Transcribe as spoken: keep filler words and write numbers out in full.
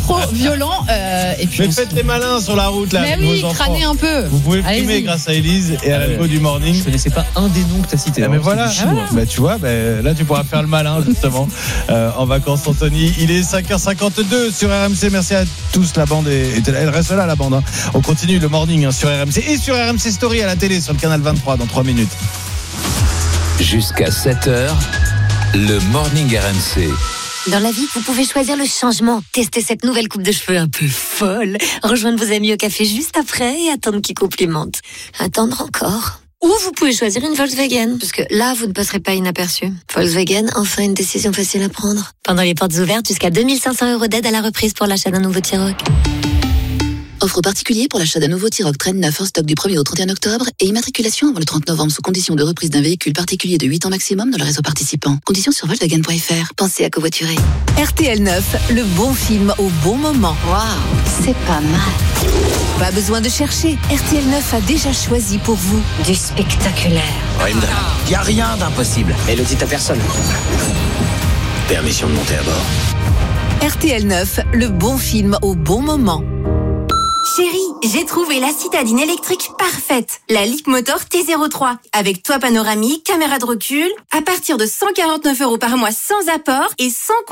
trop violent. Euh, et puis Mais on... faites les malins sur la route là. Mais oui, crânez un peu. Vous pouvez Allez-y. primer grâce à Élise et à Ah l'algo ouais. du morning. Je connaissais pas un des noms que tu as cités. Ah, mais voilà, C'est du chinois. bah, tu vois, bah, là tu pourras faire le malin justement euh, en vacances Anthony. Il est cinq heures cinquante-deux sur R M C. Merci à tous, la bande est, est- elle reste là la bande. Hein. On continue le morning hein, sur R M C et sur R M C Story à la télé sur le canal vingt-trois dans trois minutes. Jusqu'à sept heures, le Morning R M C. Dans la vie, vous pouvez choisir le changement. Tester cette nouvelle coupe de cheveux un peu folle. Rejoindre vos amis au café juste après et attendre qu'ils complimentent. Attendre encore. Ou vous pouvez choisir une Volkswagen. Parce que là, vous ne passerez pas inaperçu. Volkswagen, enfin une décision facile à prendre. Pendant les portes ouvertes, jusqu'à deux mille cinq cents euros d'aide à la reprise pour l'achat d'un nouveau T-Roc. Offre particulier pour l'achat d'un nouveau T-Roc Traîne neuf en stock du premier au trente et un octobre et immatriculation avant le trente novembre sous condition de reprise d'un véhicule particulier de huit ans maximum dans le réseau participant. Conditions sur Volkswagen point F R. Pensez à covoiturer. R T L neuf, le bon film au bon moment. Waouh, c'est pas mal. Pas besoin de chercher, R T L neuf a déjà choisi pour vous. Du spectaculaire. Il n'y a rien d'impossible. Et le dites à personne. Permission de monter à bord. R T L neuf, le bon film au bon moment. Chérie, j'ai trouvé la citadine électrique parfaite. La Leapmotor T zéro trois. Avec toit panoramique, caméra de recul. À partir de cent quarante-neuf euros par mois sans apport et sans